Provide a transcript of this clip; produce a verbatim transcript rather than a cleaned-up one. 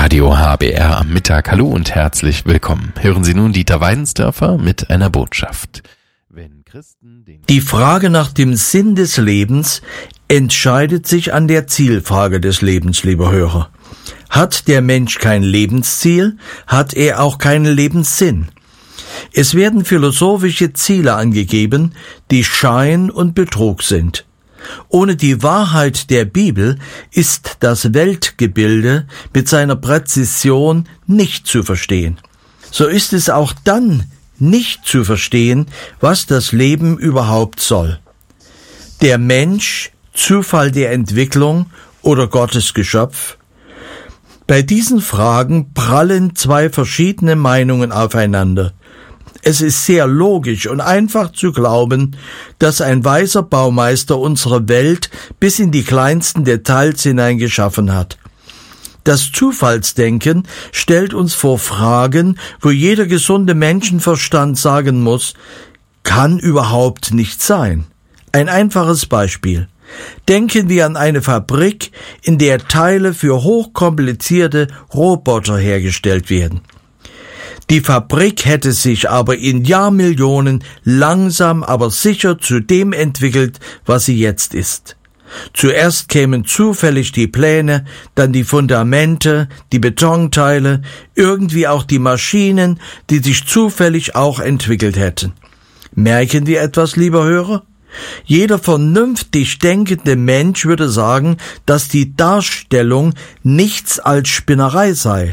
Radio H B R am Mittag. Hallo und herzlich willkommen. Hören Sie nun Dieter Weinsdörfer mit einer Botschaft. Wenn Christen den Die Frage nach dem Sinn des Lebens entscheidet sich an der Zielfrage des Lebens, lieber Hörer. Hat der Mensch kein Lebensziel, hat er auch keinen Lebenssinn. Es werden philosophische Ziele angegeben, die Schein und Betrug sind. Ohne die Wahrheit der Bibel ist das Weltgebilde mit seiner Präzision nicht zu verstehen. So ist es auch dann nicht zu verstehen, was das Leben überhaupt soll. Der Mensch, Zufall der Entwicklung oder Gottes Geschöpf? Bei diesen Fragen prallen zwei verschiedene Meinungen aufeinander. Es ist sehr logisch und einfach zu glauben, dass ein weiser Baumeister unsere Welt bis in die kleinsten Details hinein geschaffen hat. Das Zufallsdenken stellt uns vor Fragen, wo jeder gesunde Menschenverstand sagen muss, kann überhaupt nicht sein. Ein einfaches Beispiel. Denken wir an eine Fabrik, in der Teile für hochkomplizierte Roboter hergestellt werden. Die Fabrik hätte sich aber in Jahrmillionen langsam, aber sicher zu dem entwickelt, was sie jetzt ist. Zuerst kämen zufällig die Pläne, dann die Fundamente, die Betonteile, irgendwie auch die Maschinen, die sich zufällig auch entwickelt hätten. Merken wir etwas, lieber Hörer? Jeder vernünftig denkende Mensch würde sagen, dass die Darstellung nichts als Spinnerei sei.